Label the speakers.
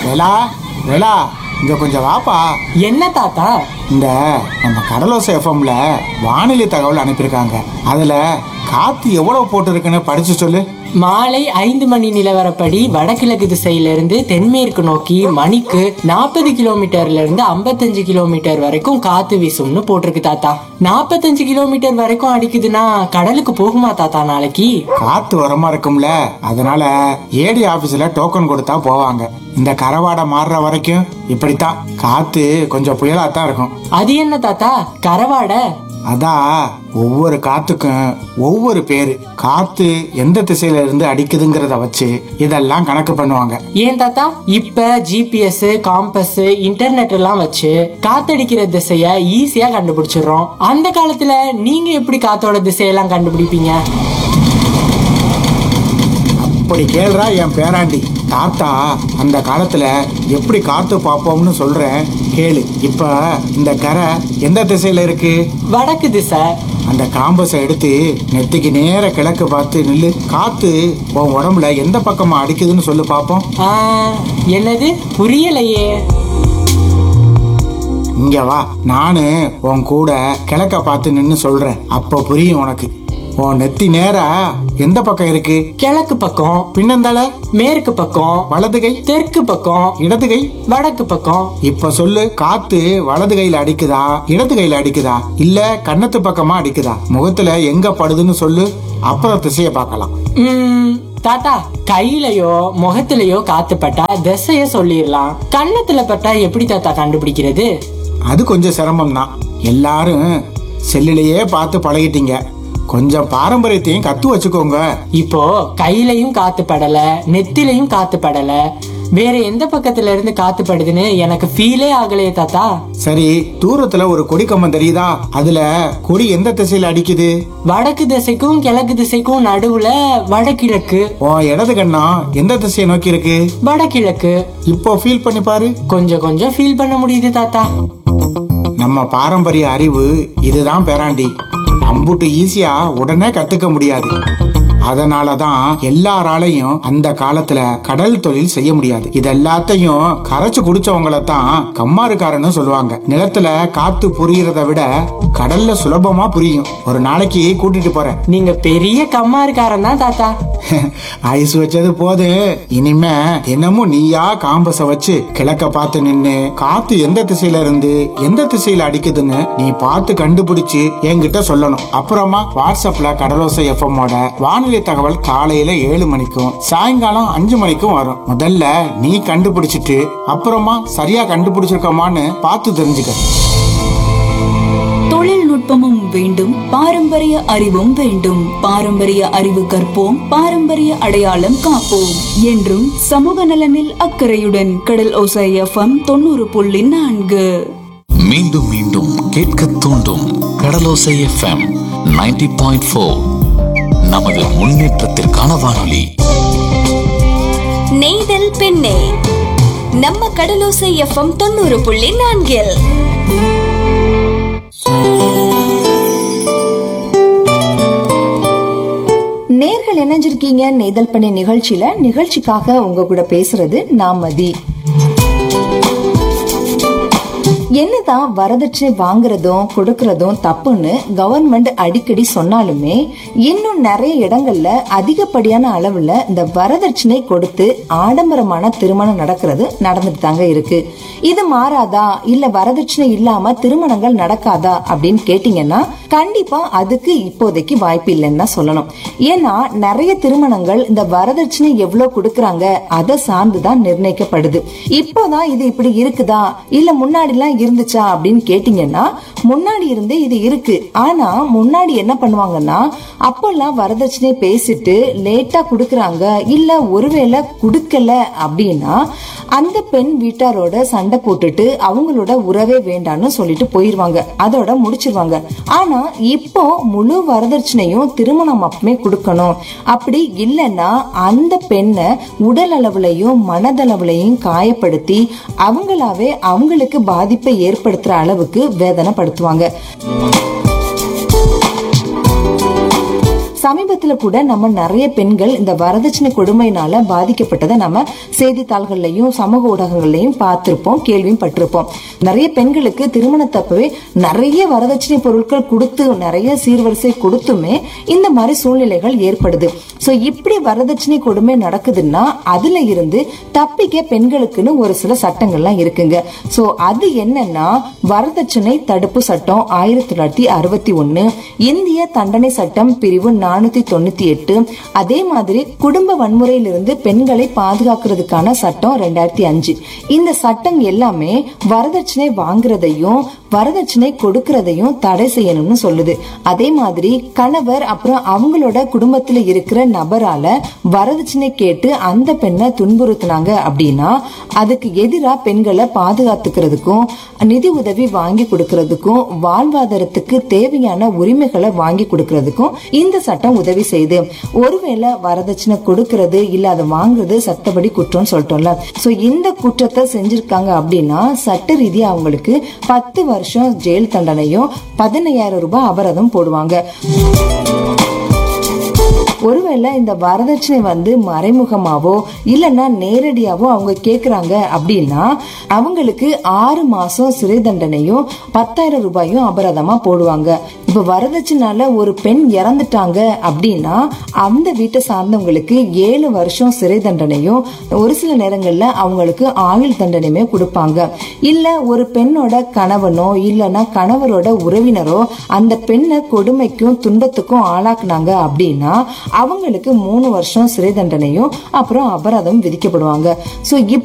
Speaker 1: வேலா வேலா, இங்க கொஞ்சம் வாப்பா.
Speaker 2: என்ன தாத்தா?
Speaker 1: இந்த நம்ம கடலோசை எஃப்எம்ல வானிலை தகவல் அனுப்பியிருக்காங்க. அதுல காத்து எவ்வளவு போட்டு இருக்குன்னு படிச்சு சொல்லு.
Speaker 2: மாலை 5 மணி நிலவரப்படி வடகிழக்கு திசையிலிருந்து தென்மேற்கு நோக்கி மணிக்கு 40 கிலோமீட்டர்ல இருந்து 55 கிலோமீட்டர் வரைக்கும் காத்து வீசும்னு போட்டிருக்கு தாத்தா. 45 கிலோமீட்டர் வரைக்கும் அடிக்குதுன்னா கடலுக்கு போகுமா தாத்தா நாளைக்கு?
Speaker 1: காத்து வரமா இருக்கும்ல, அதனால ஏடி ஆபீஸ்ல டோக்கன் கொடுத்தா போவாங்க. இந்த கரவாடை மாறுற வரைக்கும் இப்படித்தான், காத்து கொஞ்சம் புயலாத்தான் இருக்கும்.
Speaker 2: அது என்ன தாத்தா கரவாடை?
Speaker 1: அதான், ஒவ்வொரு காத்துக்கும் ஒவ்வொரு பேரு. காத்து எந்த திசையில இருந்து அடிக்குதுங்கிறத வச்சு இதெல்லாம் கணக்கு பண்ணுவாங்க.
Speaker 2: ஏன் தாத்தா? இப்ப ஜிபிஎஸ், காம்பஸ், இன்டர்நெட் எல்லாம் வச்சு காத்தடிக்கிற திசைய ஈஸியா கண்டுபிடிச்சிடுறோம். அந்த காலத்துல நீங்க எப்படி காத்தோட திசையெல்லாம் கண்டுபிடிப்பீங்க?
Speaker 1: அப்படி கேள்றா என் பேராண்டி. தாத்தா அந்த காலத்துல எப்படி காத்து பார்ப்போம்னு சொல்றேன் கேளு. இப்ப இந்த கரை எந்த திசையில இருக்கு?
Speaker 2: வடக்கு திசை.
Speaker 1: அந்த காம்பஸை எடுத்து நெத்திக்கு நேர கிழக்கு பார்த்து நில்லு. காத்து உன் உடம்புல எந்த பக்கமா அடிக்குதுன்னு சொல்லு பாப்போம்.
Speaker 2: என்னது புரியலையே.
Speaker 1: இங்க வா, நானு உன் கூட கிழக்க பார்த்து நின்னு சொல்றேன், அப்ப புரியும் உனக்கு. உன் நெத்தி நேரா எந்த பக்கம் இருக்கு?
Speaker 2: கிழக்கு பக்கம்.
Speaker 1: பின்னந்தால
Speaker 2: மேற்கு பக்கம்.
Speaker 1: வலது கை
Speaker 2: தெற்கு பக்கம்.
Speaker 1: இடது கை
Speaker 2: வடக்கு பக்கம்.
Speaker 1: இப்ப சொல்லு, காத்து வலது கையில அடிக்குதா இடது கையில அடிக்குதா இல்ல கன்னத்து பக்கமா அடிக்குதா? முகத்துல எங்க படுதுன்னு சொல்லு, அப்புறம் திசைய பார்க்கலாம்.
Speaker 2: தாத்தா கையிலயோ முகத்திலயோ காத்து பட்டா திசைய சொல்லிடலாம். கன்னத்துல பட்டா எப்படி தாத்தா கண்டுபிடிக்கிறது?
Speaker 1: அது கொஞ்சம் சிரமம் தான். எல்லாரும் செல்லிலேயே பார்த்து பழகிட்டீங்க. கொஞ்சம் பாரம்பரியத்தையும் கத்து வச்சுக்கோங்க.
Speaker 2: இப்போ கையிலயும் காத்து படல, நெத்திலையும் காத்து படல, வேற எந்த பக்கத்துல இருந்து காத்து படுதுன்னு எனக்கு ஃபீலே ஆகலையே தாத்தா.
Speaker 1: சரி, தூரத்துல ஒரு கொடி கம்பம் தெரியுதா? அதுல கொடி எந்த திசையில அடிக்குது?
Speaker 2: வடக்கு திசைக்கும் கிழக்கு திசைக்கும் நடுவுல வடகிழக்கு.
Speaker 1: உன் இடது கண்ணா எந்த திசையை நோக்கி இருக்கு?
Speaker 2: வடகிழக்கு.
Speaker 1: இப்போ ஃபீல் பண்ணி பாரு.
Speaker 2: கொஞ்சம் கொஞ்சம் ஃபீல் பண்ண முடியுது தாத்தா.
Speaker 1: நம்ம பாரம்பரிய அறிவு இதுதான் பேராண்டி. அம்புட்டு ஈஸியா உடனே கத்துக்க முடியாது. அதனாலதான் எல்லாராலையும் அந்த காலத்துல கடல் தொழில் செய்ய முடியாது. இது எல்லாத்தையும் கரைச்சு குடிச்சவங்கள தான் கம்மாருக்காரன்னு சொல்லுவாங்க. நிலத்துல காத்து புரியறத விட கடல்ல சுலபமா புரியும். ஒரு நாளைக்கு கூட்டிட்டு போறேன்.
Speaker 2: நீங்க பெரிய கம்மாருக்காரன் தான் தாத்தா.
Speaker 1: ஐஸ் வச்சது போது, இனிமே தினமும் நீயா காம்பஸ வச்சு கிழக்க பார்த்து நின்னு காத்து எந்த திசையில இருந்து எந்த திசையில அடிக்குதுன்னு நீ பார்த்து கண்டுபிடிச்சு என்கிட்ட சொல்லணும். அப்புறமா வாட்ஸ்அப்ல கடலோசை எஃப்எம்மோட வானிலை தகவல் காலையில 7 மணிக்கும் சாயங்காலம் 5 மணிக்கும் வரும். முதல்ல நீ கண்டுபிடிச்சிட்டு அப்புறமா சரியா கண்டுபிடிச்சிருக்கோமான்னு பார்த்து தெரிஞ்சுக்க.
Speaker 3: தொழில்நுட்பமும் வேண்டும், பாரம்பரிய அறிவும் வேண்டும். பாரம்பரிய அறிவு கற்போம், பாரம்பரிய அடையாளம் காப்போம் என்றும் சமூக நலனில் அக்கறையுடன் கடல் ஓசை எஃப்எம் 90.4.
Speaker 4: மீண்டும் மீண்டும் கேட்க தூண்டும் கடலோசை எஃப்எம் 90.4. நமது முன்னேற்றத்திற்கான வானொலி.
Speaker 5: நெய்தல் பெண்ணே, நம்ம கடலோசை எஃப்எம் 90.4.
Speaker 6: நேர்கள் இணைஞ்சிருக்கீங்க நெய்தல் பண்ணி நிகழ்ச்சிக்காக உங்க கூட பேசுறது நான் மதி. என்னதான் வரதட்சணை வாங்குறதும் கொடுக்கறதும் தப்புன்னு கவர்மெண்ட் அடிக்கடி சொன்னாலுமே இன்னும் நிறைய இடங்கள்ல அதிகப்படியான அளவுல இந்த வரதட்சணை கொடுத்து ஆடம்பரமான திருமணம் நடந்துட்டு தாங்க இருக்கு. இது மாறாதா, இல்ல வரதட்சணை இல்லாம திருமணங்கள் நடக்காதா அப்படின்னு கேட்டீங்கன்னா கண்டிப்பா அதுக்கு இப்போதைக்கு வாய்ப்பு இல்லைன்னு தான் சொல்லணும். ஏன்னா நிறைய திருமணங்கள் இந்த வரதட்சணை எவ்வளவு கொடுக்கறாங்க அதை சார்ந்துதான் நிர்ணயிக்கப்படுது. இப்போதான் இது இப்படி இருக்குதா, இல்ல முன்னாடி எல்லாம் இருந்துச்சா அப்படின்னு கேட்டீங்கன்னா முன்னாடி இருந்து இது இருக்கு. ஆனா முன்னாடி என்ன பண்ணுவாங்கன்னா அப்பெல்லாம் வரதட்சணை பேசிட்டு லேட்டா குடுக்கறாங்க, இல்ல ஒருவேளை குடுக்கல அப்படின்னா அந்த பெண் வீட்டாரோட சண்டை போட்டுட்டு அவங்களோட உறவே வேண்டான்னு சொல்லிட்டு போயிருவாங்க, அதோட முடிச்சிருவாங்க. ஆனா இப்போ முழு வரதட்சணையும் திருமணம் அப்பமே கொடுக்கணும். அப்படி இல்லைன்னா அந்த பெண்ணை உடல் அளவுலையும் மனதளவுலையும் காயப்படுத்தி அவங்களாவே அவங்களுக்கு பாதிப்பை ஏற்படுத்துற அளவுக்கு வேதனைப்படுத்துவாங்க. சமீபத்துல கூட நம்ம நிறைய பெண்கள் இந்த வரதட்சணை கொடுமையினால பாதிக்கப்பட்டதை நம்ம செய்தித்தாள்கள்லயும் சமூக ஊடகங்கள்லயும் பார்த்திருப்போம், கேள்வியும் பட்டிருப்போம். நிறைய பெண்களுக்கு திருமணத்தப்பவே நிறைய வரதட்சணை பொருட்கள் கொடுத்து நிறைய சீர்வரிசை கொடுத்துமே இந்த மாதிரி சூழ்நிலைகள் ஏற்படுது. சோ இப்படி வரதட்சணை கொடுமை நடக்குதுன்னா அதுல இருந்து தப்பிக்க பெண்களுக்குன்னு ஒரு சில சட்டங்கள்லாம் இருக்குங்க. சோ அது என்னன்னா வரதட்சணை தடுப்பு சட்டம் 1961, இந்திய தண்டனை சட்டம் பிரிவு 498, அதே மாதிரி குடும்ப வன்முறையிலிருந்து பெண்களை பாதுகாக்கிறதுக்கான சட்டம் 2005. இந்த சட்டம் எல்லாமே வரதட்சணை வாங்குறதையும் வரதட்சணை கொடுக்கறதையும் தடை செய்யணும்னு சொல்லுது. அதே மாதிரி கணவர் அப்புறம் அவங்களோட குடும்பத்துல இருக்கிற நபரால வரதட்சணை கேட்டு அந்த பெண்ணை துன்புறுத்தினாங்க அப்படின்னா அதுக்கு எதிரா பெண்களை பாதுகாத்துக்கிறதுக்கும் நிதி உதவி வாங்கி கொடுக்கறதுக்கும் வாழ்வாதாரத்துக்கு தேவையான உரிமைகளை வாங்கி கொடுக்கறதுக்கும் இந்த சட்டம் உதவி செய்யுது. ஒருவேளை வரதட்சணை கொடுக்கறது இல்ல அதை வாங்குறது சட்டப்படி குற்றம் சொல்லிட்டோம்ல. சோ இந்த குற்றத்தை செஞ்சிருக்காங்க அப்படின்னா சட்ட ரீதியா அவங்களுக்கு 10 வருஷம் ஜெயில் தண்டனையும் 15,000 ரூபாய் அபராதம் போடுவாங்க. ஒருவேளை இந்த வரதட்சணை மறைமுகமாவோ இல்லன்னா நேரடியாவோ அவங்க கேக்குறாங்க அப்படின்னா அவங்களுக்கு 6 மாசம் சிறை தண்டனையும் 10,000 ரூபாயும் அபராதமா போடுவாங்க. இப்ப வரதட்சணையால ஒரு பெண் இறந்துட்டாங்க அப்படின்னா அந்த வீட்டை சார்ந்தவங்களுக்கு 7 வருஷம் சிறை தண்டனையும் ஒரு சில நேரங்கள்ல அவங்களுக்கு ஆயுள் தண்டனையுமே கொடுப்பாங்க. இல்ல ஒரு பெண்ணோட கணவனோ இல்லன்னா கணவரோட உறவினரோ அந்த பெண்ணை கொடுமைக்கும் துன்பத்துக்கும் ஆளாக்குனாங்க அப்படின்னா அவங்களுக்கு 3 வருஷம் சிறை தண்டனையும் அப்புறம் அபராதம் விதிக்கப்படுவாங்க. சோ